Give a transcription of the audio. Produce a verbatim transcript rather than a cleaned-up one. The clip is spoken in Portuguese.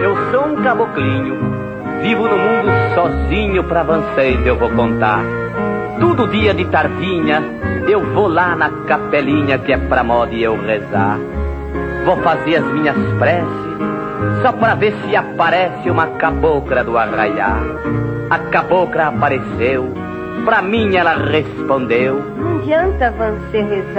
Eu sou um caboclinho, vivo no mundo sozinho, pra vocês eu vou contar. Todo dia de tardinha, eu vou lá na capelinha que é pra moda eu rezar. Vou fazer as minhas preces, só pra ver se aparece uma cabocla do arraiá. A cabocla apareceu, pra mim ela respondeu: não adianta você rezar.